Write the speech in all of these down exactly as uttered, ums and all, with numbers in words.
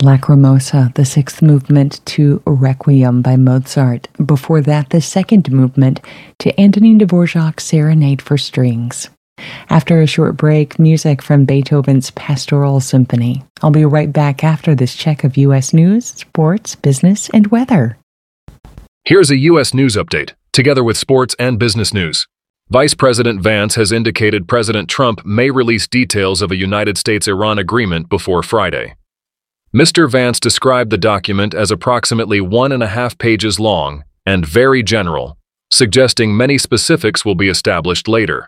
Lacrimosa, the sixth movement to Requiem by Mozart. Before that, the second movement to Antonin Dvorak's Serenade for Strings. After a short break, music from Beethoven's Pastoral Symphony. I'll be right back after this check of U S news, sports, business, and weather. Here's a U S news update, together with sports and business news. Vice President Vance has indicated President Trump may release details of a United States-Iran agreement before Friday. Mister Vance described the document as approximately one and a half pages long and very general, suggesting many specifics will be established later.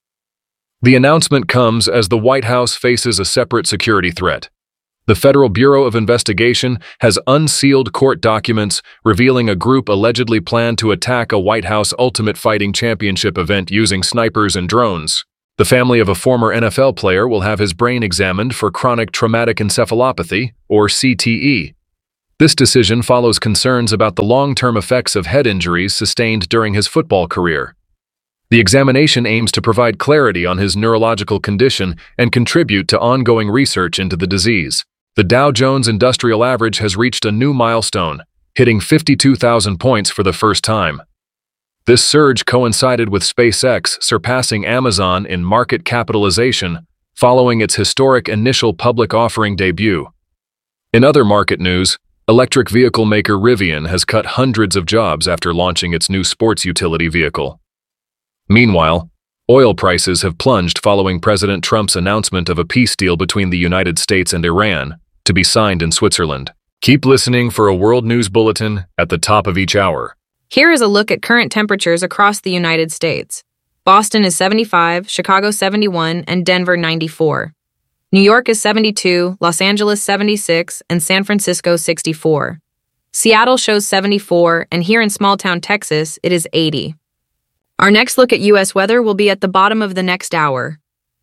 The announcement comes as the White House faces a separate security threat. The Federal Bureau of Investigation has unsealed court documents revealing a group allegedly planned to attack a White House Ultimate Fighting Championship event using snipers and drones. The family of a former N F L player will have his brain examined for chronic traumatic encephalopathy, or C T E. This decision follows concerns about the long-term effects of head injuries sustained during his football career. The examination aims to provide clarity on his neurological condition and contribute to ongoing research into the disease. The Dow Jones Industrial Average has reached a new milestone, hitting fifty-two thousand points for the first time. This surge coincided with SpaceX surpassing Amazon in market capitalization following its historic initial public offering debut. In other market news, electric vehicle maker Rivian has cut hundreds of jobs after launching its new sports utility vehicle. Meanwhile, oil prices have plunged following President Trump's announcement of a peace deal between the United States and Iran to be signed in Switzerland. Keep listening for a world news bulletin at the top of each hour. Here is a look at current temperatures across the United States. Boston is seventy-five, Chicago seventy-one, and Denver ninety-four. New York is seventy-two, Los Angeles seventy-six, and San Francisco sixty-four. Seattle shows seventy-four, and here in small-town Texas, it is eighty. Our next look at U S weather will be at the bottom of the next hour.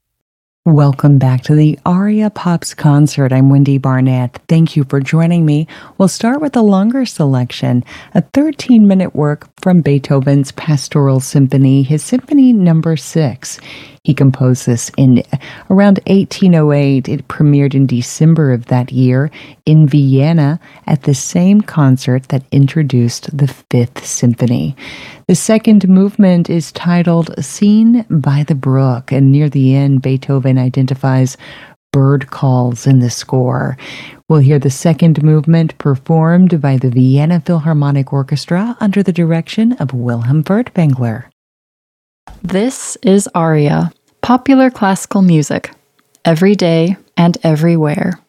Welcome back to the Aria Pops concert. I'm Wendy Barnett. Thank you for joining me. We'll start with a longer selection, a thirteen-minute work from Beethoven's Pastoral Symphony, his Symphony Number Six. He composed this in around eighteen oh eight. It premiered in December of that year in Vienna at the same concert that introduced the Fifth Symphony. The second movement is titled Scene by the Brook, and near the end, Beethoven identifies bird calls in the score. We'll hear the second movement performed by the Vienna Philharmonic Orchestra under the direction of Wilhelm Furtwängler. This is Aria, popular classical music, every day and everywhere.